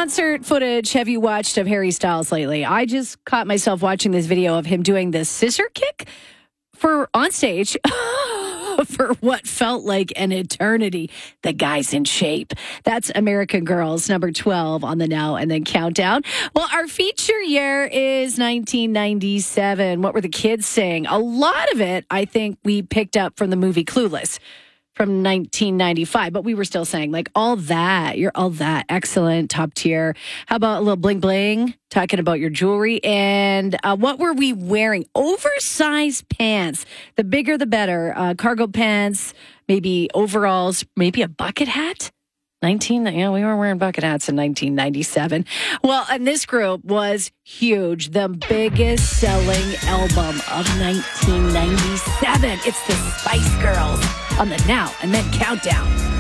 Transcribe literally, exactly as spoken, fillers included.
concert footage have you watched of Harry Styles lately? I just caught myself watching this video of him doing the scissor kick for on stage for what felt like an eternity. The guy's in shape. That's American Girls, number twelve on the Now and Then Countdown. Well, our feature year is nineteen ninety-seven. What were the kids saying? A lot of it, I think, we picked up from the movie Clueless from nineteen ninety-five, but we were still saying, like, all that, you're all that, excellent, top tier. How about a little bling bling, talking about your jewelry? And uh, what were we wearing? Oversized pants. The bigger, the better. Uh, cargo pants, maybe overalls, maybe a bucket hat. nineteen, yeah, we were wearing bucket hats in nineteen ninety-seven. Well, and this group was huge. The biggest selling album of nineteen ninety-seven. It's the Spice Girls on the Now and Then Countdown.